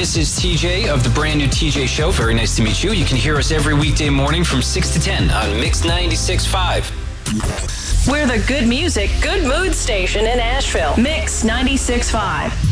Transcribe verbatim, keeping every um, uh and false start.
This is T J of the brand new T J Show. Very nice to meet you. You can hear us every weekday morning from six to ten on Mix ninety-six point five. We're the good music, good mood station in Asheville. Mix ninety-six point five.